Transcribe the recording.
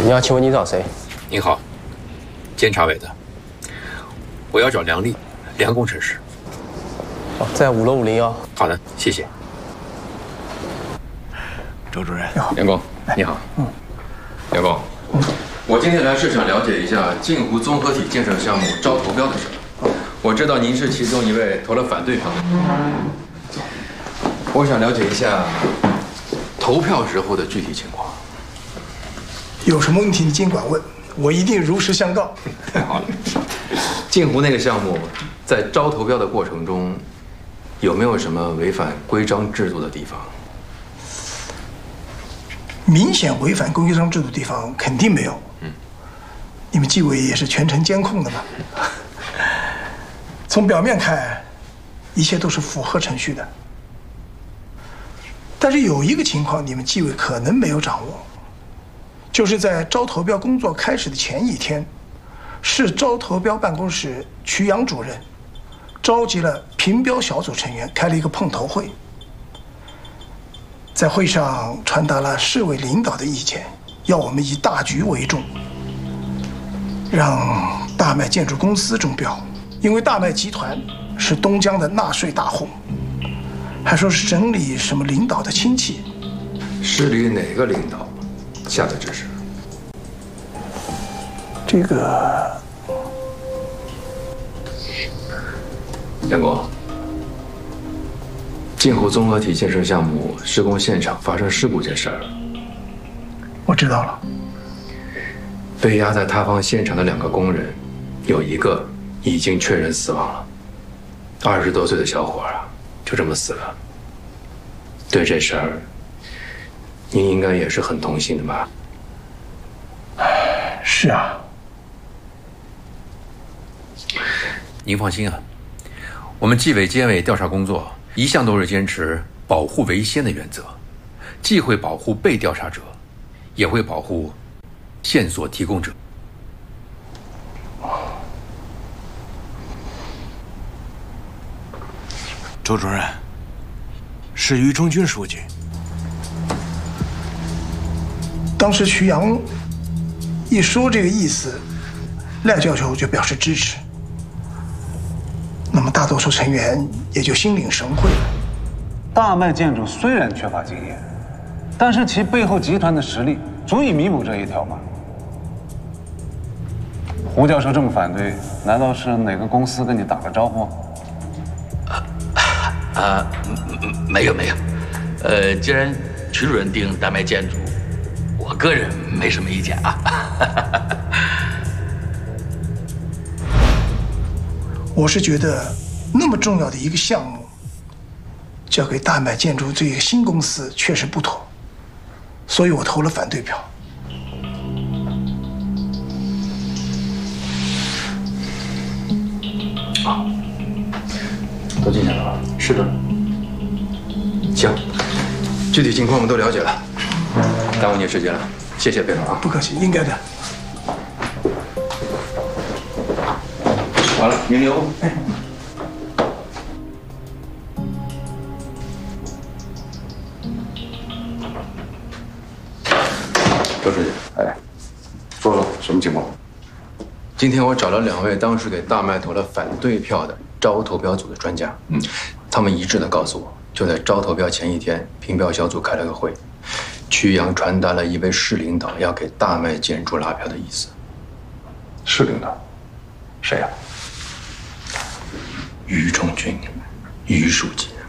你好，请问你找谁？ 您好，监察委的，我要找梁丽，梁工程师。 哦，在5楼501哦。 好的，谢谢。 周主任， 梁工，你好。梁工，我今天来是想了解一下镜湖综合体建设项目招投标的事。我知道您是其中一位投了反对票的。我想了解一下投票时候的具体情况。 有什么问题你尽管问，我一定如实相告。 太好了。镜湖那个项目在招投标的过程中，有没有什么违反规章制度的地方？ 明显违反规章制度的地方肯定没有。你们纪委也是全程监控的嘛。从表面看，一切都是符合程序的。但是有一个情况，你们纪委可能没有掌握，就是在招投标工作开始的前一天，市招投标办公室瞿阳主任召集了评标小组成员，开了一个碰头会。在会上传达了市委领导的意见，要我们以大局为重，让大麦建筑公司中标，因为大麦集团是东江的纳税大户，还说是省里什么领导的亲戚。 市里哪个领导下的指示？ 这个， 梁工，镜湖综合体建设项目施工现场发生事故这事儿， 我知道了。 被压在塌方现场的2个工人，有1个已经确认死亡了，20多岁的小伙啊，就这么死了。对这事儿，您应该也是很痛心的吧？ 是啊。 您放心啊，我们纪委监委调查工作一向都是坚持保护为先的原则，既会保护被调查者，也会保护线索提供者。 周主任，是于中军书记。 当时瞿阳一说这个意思，赖教授就表示支持，那么大多数成员也就心领神会了。 大麦建筑虽然缺乏经验，但是其背后集团的实力足以弥补这一条吗？胡教授这么反对，难道是哪个公司跟你打个招呼？ 没有。既然瞿主任定大麦建筑，我个人没什么意见啊。 我是觉得那么重要的一个项目，交给大麦建筑这个新公司确实不妥，所以我投了反对票。 好，都记下来了。是的。行，具体情况我们都了解了，耽误你时间了，谢谢贝老啊。 不客气，应该的。 完了，您留。周书记， 说说什么情况？ 今天我找了2位当时给大麦投了反对票的招投标组的专家，他们一致的告诉我，就在招投标前一天，评标小组开了个会，瞿阳传达了一位市领导要给大麦建筑拉票的意思。 市领导？谁呀？ 于中军，于书记。